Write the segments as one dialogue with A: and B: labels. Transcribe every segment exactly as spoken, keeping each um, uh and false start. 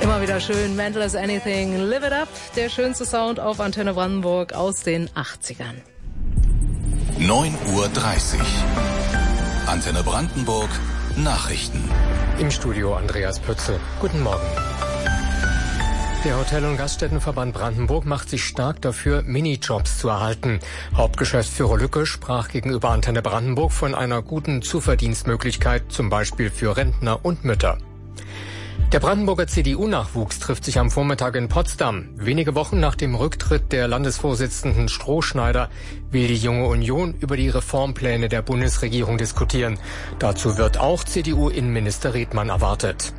A: Immer wieder schön, Mental as Anything, Live It Up, der schönste Sound auf Antenne Brandenburg aus den achtzigern.
B: neun Uhr dreißig. Antenne Brandenburg, Nachrichten.
C: Im Studio Andreas Pützel. Guten Morgen. Der Hotel- und Gaststättenverband Brandenburg macht sich stark dafür, Minijobs zu erhalten. Hauptgeschäftsführer Lücke sprach gegenüber Antenne Brandenburg von einer guten Zuverdienstmöglichkeit, zum Beispiel für Rentner und Mütter. Der Brandenburger C D U-Nachwuchs trifft sich am Vormittag in Potsdam. Wenige Wochen nach dem Rücktritt der Landesvorsitzenden Strohschneider will die Junge Union über die Reformpläne der Bundesregierung diskutieren. Dazu wird auch C D U-Innenminister Redmann erwartet.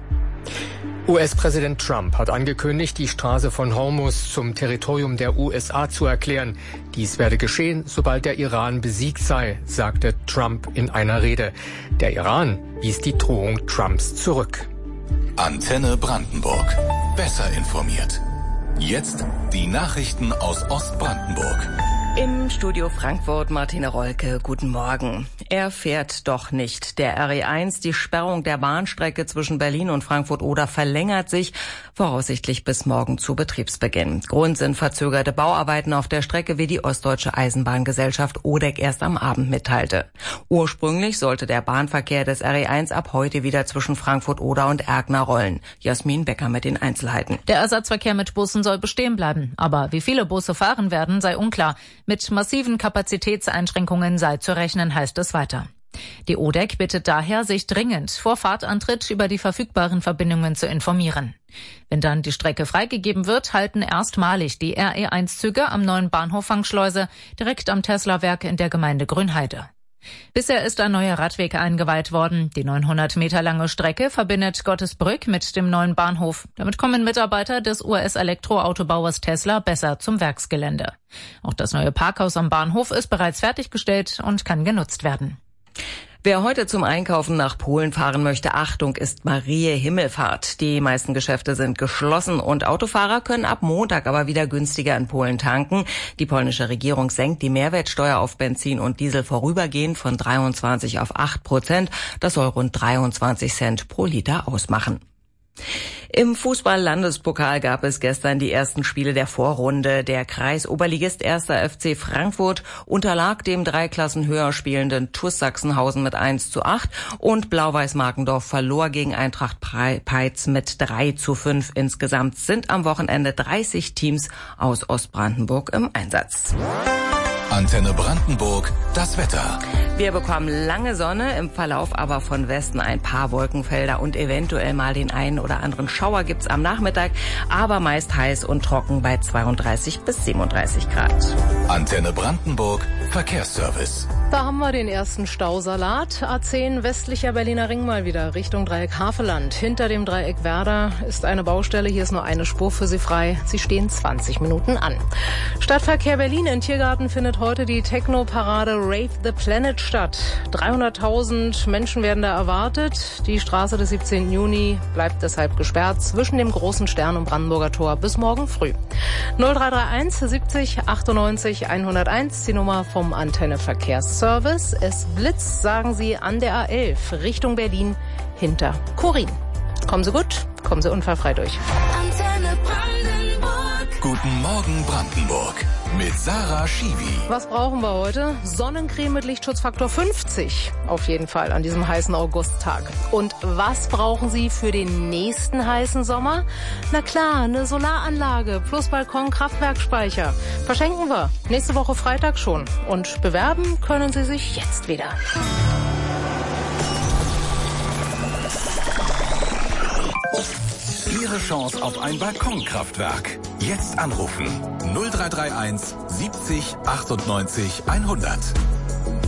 C: U S-Präsident Trump hat angekündigt, die Straße von Hormuz zum Territorium der U S A zu erklären. Dies werde geschehen, sobald der Iran besiegt sei, sagte Trump in einer Rede. Der Iran wies die Drohung Trumps zurück.
B: Antenne Brandenburg. Besser informiert. Jetzt die Nachrichten aus Ostbrandenburg.
D: Im Studio Frankfurt Martina Rolke, guten Morgen. Er fährt doch nicht. Der R E eins, die Sperrung der Bahnstrecke zwischen Berlin und Frankfurt-Oder verlängert sich, voraussichtlich bis morgen zu Betriebsbeginn. Grund sind verzögerte Bauarbeiten auf der Strecke, wie die Ostdeutsche Eisenbahngesellschaft O D E C erst am Abend mitteilte. Ursprünglich sollte der Bahnverkehr des R E eins ab heute wieder zwischen Frankfurt-Oder und Erkner rollen. Jasmin Becker mit den Einzelheiten.
E: Der Ersatzverkehr mit Bussen soll bestehen bleiben. Aber wie viele Busse fahren werden, sei unklar. Mit massiven Kapazitätseinschränkungen sei zu rechnen, heißt es weiter. Die O D E C bittet daher, sich dringend vor Fahrtantritt über die verfügbaren Verbindungen zu informieren. Wenn dann die Strecke freigegeben wird, halten erstmalig die R E eins Züge am neuen Bahnhof Fangschleuse direkt am Tesla-Werk in der Gemeinde Grünheide. Bisher ist ein neuer Radweg eingeweiht worden. Die neunhundert Meter lange Strecke verbindet Gottesbrück mit dem neuen Bahnhof. Damit kommen Mitarbeiter des U S-Elektroautobauers Tesla besser zum Werksgelände. Auch das neue Parkhaus am Bahnhof ist bereits fertiggestellt und kann genutzt werden.
D: Wer heute zum Einkaufen nach Polen fahren möchte, Achtung, ist Marie Himmelfahrt. Die meisten Geschäfte sind geschlossen und Autofahrer können ab Montag aber wieder günstiger in Polen tanken. Die polnische Regierung senkt die Mehrwertsteuer auf Benzin und Diesel vorübergehend von dreiundzwanzig auf acht Prozent. Das soll rund dreiundzwanzig Cent pro Liter ausmachen. Im Fußball-Landespokal gab es gestern die ersten Spiele der Vorrunde. Der Kreisoberligist erster F C Frankfurt unterlag dem drei Klassen höher spielenden TuS Sachsenhausen mit eins zu acht und Blau-Weiß Markendorf verlor gegen Eintracht Peitz mit drei zu fünf. Insgesamt sind am Wochenende dreißig Teams aus Ostbrandenburg im Einsatz.
B: Antenne Brandenburg, das Wetter.
D: Wir bekommen lange Sonne, im Verlauf aber von Westen ein paar Wolkenfelder und eventuell mal den einen oder anderen Schauer gibt's am Nachmittag, aber meist heiß und trocken bei zweiunddreißig bis siebenunddreißig Grad.
B: Antenne Brandenburg, Verkehrsservice.
A: Da haben wir den ersten Stausalat. A zehn westlicher Berliner Ring mal wieder Richtung Dreieck Havelland. Hinter dem Dreieck Werder ist eine Baustelle. Hier ist nur eine Spur für Sie frei. Sie stehen zwanzig Minuten an. Stadtverkehr Berlin in Tiergarten findet heute die Techno-Parade Rave the Planet statt. dreihunderttausend Menschen werden da erwartet. Die Straße des siebzehnten Juni bleibt deshalb gesperrt zwischen dem Großen Stern und Brandenburger Tor bis morgen früh. null drei drei eins siebzig achtundneunzig hunderteins, die Nummer vom Antenne Verkehrs Service. Es blitzt, sagen Sie, an der A elf Richtung Berlin hinter Korin. Kommen Sie gut, kommen Sie unfallfrei durch.
B: Antenne Brandenburg. Guten Morgen Brandenburg mit Sarah Schiwi.
A: Was brauchen wir heute? Sonnencreme mit Lichtschutzfaktor fünfzig. Auf jeden Fall an diesem heißen Augusttag. Und was brauchen Sie für den nächsten heißen Sommer? Na klar, eine Solaranlage plus Balkon, Kraftwerkspeicher. Verschenken wir nächste Woche Freitag schon. Und bewerben können Sie sich jetzt wieder.
B: Ihre Chance auf ein Balkonkraftwerk. Jetzt anrufen null drei drei eins siebzig achtundneunzig hundert.